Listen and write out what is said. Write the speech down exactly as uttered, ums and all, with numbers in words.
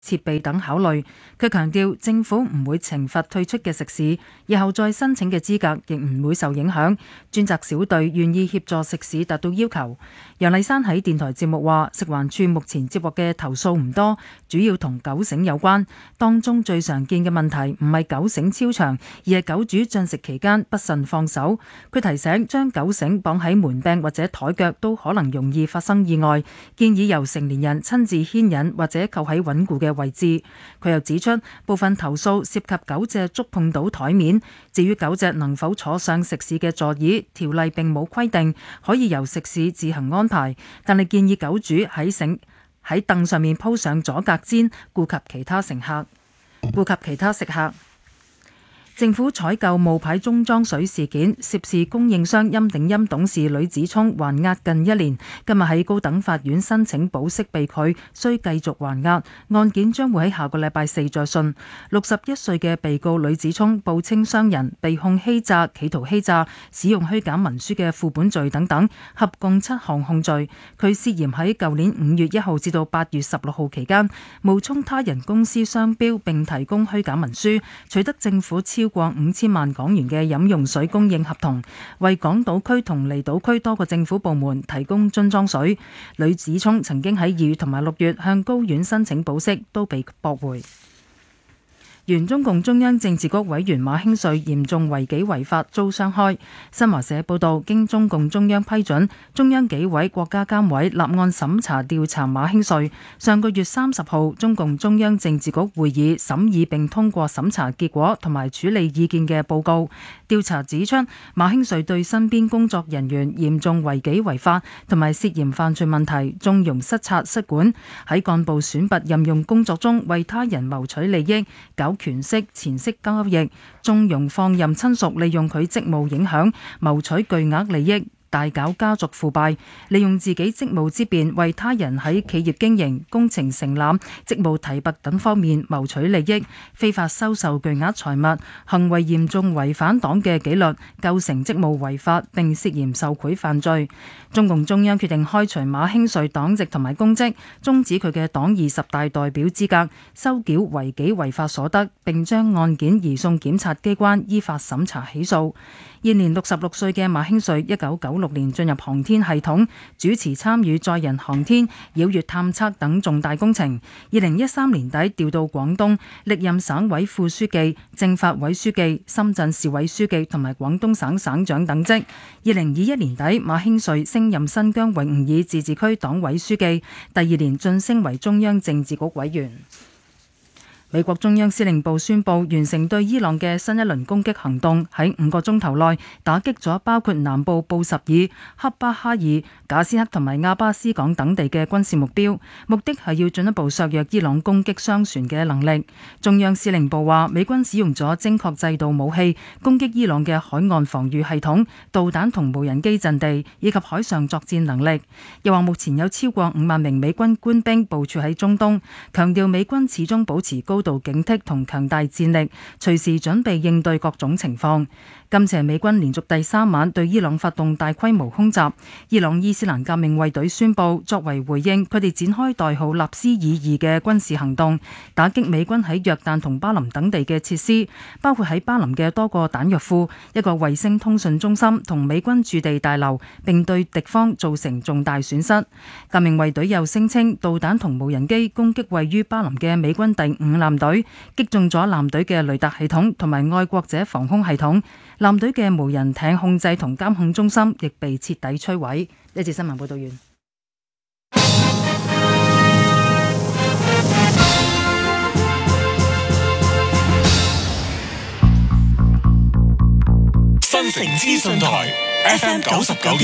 設備等考慮。佢強調政府唔會懲罰退出嘅食肆，以後再申請嘅資格亦唔會受影響。專責小隊願意協助食肆達到要求。楊麗珊喺電台節目話，食環署目前接獲嘅投訴唔多，主要同狗繩有關。當中最常見嘅問題唔係狗繩超長，而係狗主進食期間不慎放手。佢提醒將狗繩綁喺門柄或者台腳都可能容易發生意外，建議由成年人親自牽引或者扣喺穩固嘅位置。佢又指出，部分投訴涉及狗隻觸碰到台面，至於狗隻能否坐上食肆嘅座椅，條例並冇規定，可以由食肆自行安排，但係建議狗主喺繩喺凳上面鋪上阻隔氈，顧及其他乘客，顧及其他食客。政府採購冒牌中裝水事件，涉事供應商陰鼎鑫董事呂子聰還押近一年，今日喺高等法院申請保釋被拒，需繼續還押。案件將會喺下個禮拜四再訊。六十一歲嘅被告呂子聰報稱商人，被控欺詐、企圖欺詐、使用虛假文書嘅副本罪等等，合共七項控罪。佢涉嫌喺舊年五月一號至到八月十六號期間，冒充他人公司商標並提供虛假文書，取得政府超過五千萬港元嘅飲用水供應合同，為港島區同離島區多個政府部門提供樽裝水。呂子聰曾經喺二月同埋六月向高院申請保釋，都被駁回。原中共中央政治局委員馬興瑞嚴重違紀違法遭雙開。新華社報道，經中共中央批准，中央紀委國家監委立案審查調查馬興瑞。上個月三十號，中共中央政治局會議審議並通過審查結果同埋處理意見嘅報告。調查指出，馬興瑞對身邊工作人員嚴重違紀違法同埋涉嫌犯罪問題，縱容失察失管，喺幹部選拔任用工作中為他人謀取利益，搞權色錢色交易，縱容放任親屬利用佢職務影響，謀取巨額利益，大搞家族腐敗，利用自己職務之便為他人喺企業經營、工程承攬、職務提拔等方面謀取利益，非法收受巨額財物，行為嚴重違反黨嘅紀律，構成職務違法並涉嫌受賄犯罪。中共中央決定開除馬興瑞黨籍同埋公職，終止佢嘅黨二十大代表資格，收繳違紀違法所得，並將案件移送檢察機關依法審查起訴。現年六十六歲嘅馬興瑞，一九九六年進入航天系統，主持參與載人航天、繞月探測等重大工程。二零一三年底調到廣東，歷任省委副書記、政法委書記、深圳市委書記同埋廣東省省長等職。二零二一年底，馬興瑞升任新疆維吾爾自治區黨委書記，第二年晉升為中央政治局委員。美國中央司令部宣布完成對伊朗嘅新一輪攻擊行動，喺五個鐘頭內打擊咗包括南部布什爾、恰巴哈爾、賈斯克同埋亞巴斯港等地嘅軍事目標，目的係要進一步削弱伊朗攻擊商船嘅能力。中央司令部話，美軍使用咗精確制導武器攻擊伊朗嘅海岸防禦系統、導彈同無人機陣地以及海上作戰能力。又話目前有超過五萬名美軍官兵部署喺中東，強調美軍始終保持高度警惕同強大戰力，隨時準備應對各種情況。今次美軍連續第三晚對伊朗發動大規模空襲。伊朗伊斯蘭革命衛隊宣布，作為回應，佢哋展開代號納斯爾二嘅軍事行動，打擊美軍喺約旦同巴林等地嘅設施，包括喺巴林嘅多個彈藥庫、一個衛星通訊中心同美軍駐地大樓，並對敵方造成重大損失。革命衛隊又聲稱，導彈同無人機攻擊位於巴林嘅美軍第五艦隊，擊中咗艦隊嘅雷達系統同埋愛國者防空系統。艦隊嘅無人艇控制同監控中心亦被徹底摧毀。呢節新聞報道完。 新城資訊台 F M 九十九。